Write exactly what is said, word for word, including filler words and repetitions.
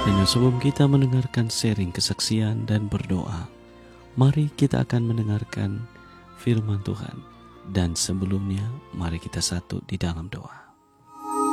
Dan sebelum kita mendengarkan sharing kesaksian dan berdoa, mari kita akan mendengarkan firman Tuhan. Dan sebelumnya, mari kita satu di dalam doa.